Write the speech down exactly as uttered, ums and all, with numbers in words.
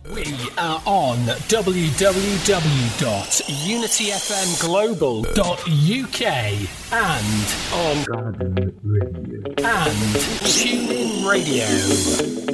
We are on w w w dot unity f m global dot u k and on Garden Radio and TuneIn Radio.